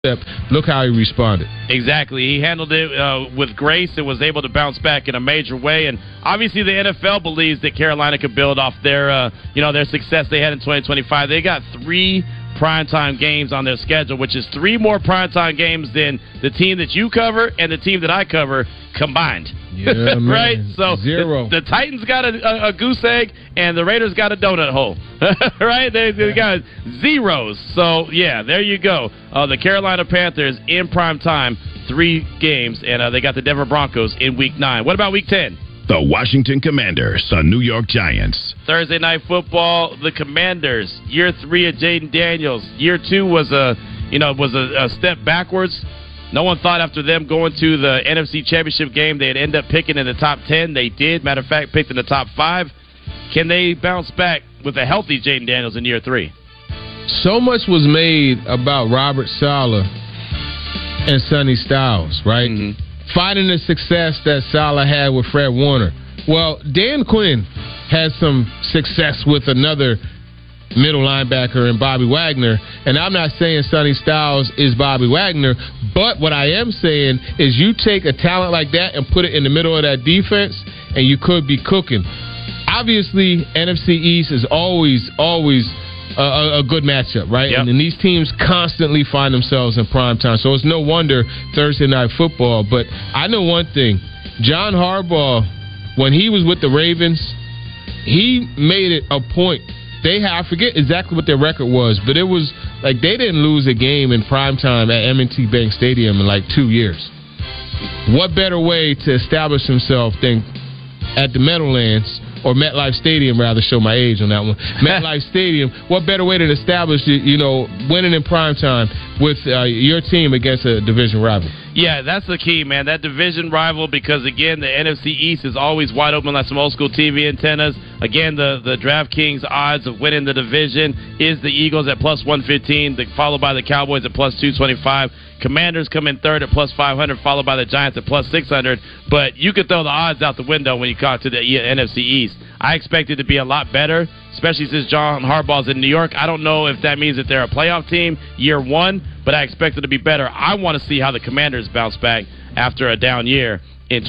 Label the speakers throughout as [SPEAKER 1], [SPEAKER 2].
[SPEAKER 1] Look how he responded.
[SPEAKER 2] Exactly. He handled it with grace and was able to bounce back in a major way. And obviously the NFL believes that Carolina could build off their success they had in 2025. They got 3 primetime games on their schedule, which is 3 more primetime games than the team that you cover and the team that I cover combined.
[SPEAKER 1] Yeah, man.
[SPEAKER 2] Right? So
[SPEAKER 1] 0.
[SPEAKER 2] The Titans got a goose egg and the Raiders got a donut hole. Right? They got zeros. So, yeah, there you go. The Carolina Panthers in prime time, 3 games, and they got the Denver Broncos in Week 9. What about Week 10?
[SPEAKER 3] The Washington Commanders, the New York Giants.
[SPEAKER 2] Thursday Night Football, the Commanders. Year 3 of Jaden Daniels. Year 2 was a step backwards. No one thought after them going to the NFC Championship game they'd end up picking in the top 10. They did. Matter of fact, picked in the top 5. Can they bounce back with a healthy Jaden Daniels in year 3?
[SPEAKER 1] So much was made about Robert Saleh and Sonny Styles, right? Mm-hmm. Finding the success that Saleh had with Fred Warner. Well, Dan Quinn had some success with another middle linebacker in Bobby Wagner, and I'm not saying Sonny Styles is Bobby Wagner, but what I am saying is you take a talent like that and put it in the middle of that defense, and you could be cooking. Obviously, NFC East is always a good matchup, right? Yep. And these teams constantly find themselves in prime time, so it's no wonder Thursday Night Football. But I know one thing, John Harbaugh, when he was with the Ravens, he made it a point. I forget exactly what their record was, but it was like they didn't lose a game in primetime at M&T Bank Stadium in like 2 years. What better way to establish himself than at the Meadowlands, or MetLife Stadium, rather, show my age on that one. MetLife Stadium, what better way to establish, winning in primetime with your team against a division rival?
[SPEAKER 2] Yeah, that's the key, man. That division rival, because, again, the NFC East is always wide open like some old-school TV antennas. Again, the DraftKings odds of winning the division is the Eagles at plus 115, followed by the Cowboys at plus 225. Commanders come in third at plus 500, followed by the Giants at plus 600. But you could throw the odds out the window when you got to the NFC East. I expect it to be a lot better, especially since John Harbaugh's in New York. I don't know if that means that they're a playoff team year 1, but I expect it to be better. I want to see how the Commanders bounce back after a down year in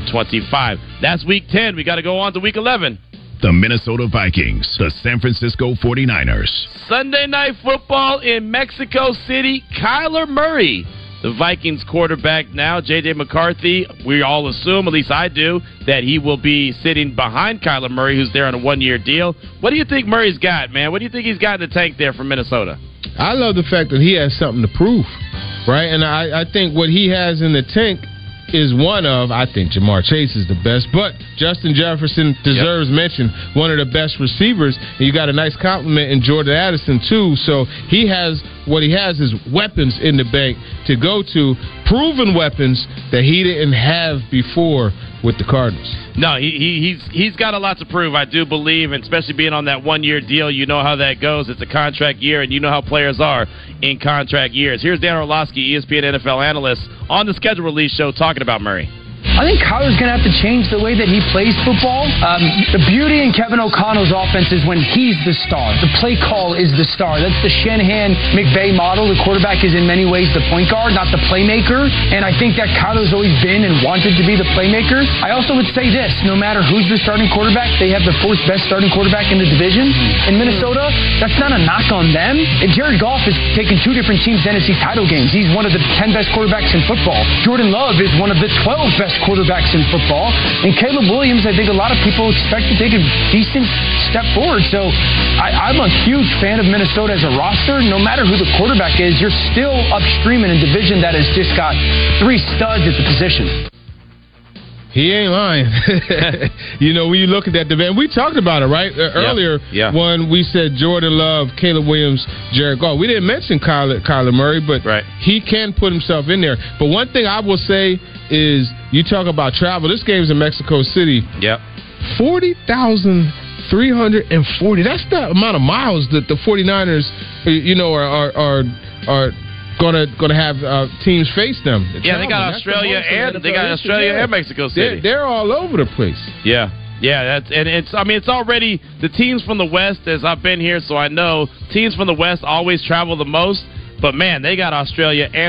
[SPEAKER 2] 2025. That's Week 10. We got to go on to Week 11.
[SPEAKER 3] The Minnesota Vikings, the San Francisco 49ers.
[SPEAKER 2] Sunday Night Football in Mexico City. Kyler Murray, the Vikings quarterback now. J.J. McCarthy, we all assume, at least I do, that he will be sitting behind Kyler Murray, who's there on a 1-year deal. What do you think Murray's got, man? What do you think he's got in the tank there from Minnesota?
[SPEAKER 1] I love the fact that he has something to prove, right? And I think what he has in the tank is I think Jamar Chase is the best, but Justin Jefferson deserves mention, one of the best receivers, and you got a nice compliment in Jordan Addison too, so what he has is weapons in the bank to go to, proven weapons that he didn't have before with the Cardinals.
[SPEAKER 2] No, he's got a lot to prove, I do believe, and especially being on that 1-year deal, you know how that goes. It's a contract year, and you know how players are in contract years. Here's Dan Orlovsky, ESPN NFL analyst, on the Schedule Release show talking about Murray.
[SPEAKER 4] I think Kyler's going to have to change the way that he plays football. The beauty in Kevin O'Connell's offense is when he's the star. The play call is the star. That's the Shanahan-McVay model. The quarterback is in many ways the point guard, not the playmaker. And I think that Kyler's always been and wanted to be the playmaker. I also would say this, no matter who's the starting quarterback, they have the 4th best starting quarterback in the division. In Minnesota, that's not a knock on them. And Jared Goff has taken 2 different teams to NFC title games. He's one of the 10 best quarterbacks in football. Jordan Love is one of the 12 best quarterbacks in football. And Caleb Williams, I think a lot of people expect to take a decent step forward. So I'm a huge fan of Minnesota as a roster. No matter who the quarterback is, you're still upstream in a division that has just got 3 studs at the position.
[SPEAKER 1] He ain't lying. When you look at that division, we talked about it, right? Earlier when we said Jordan Love, Caleb Williams, Jared Goff. We didn't mention Kyler Murray, but he can put himself in there. But one thing I will say is, you talk about travel. This game's in Mexico City.
[SPEAKER 2] Yep.
[SPEAKER 1] 40,340. That's the amount of miles that the 49ers, are going to have teams face them.
[SPEAKER 2] They got Australia and Mexico City.
[SPEAKER 1] They're all over the place.
[SPEAKER 2] Yeah. Yeah, it's already the teams from the West, as I've been here, so I know teams from the West always travel the most. But, man, they got Australia and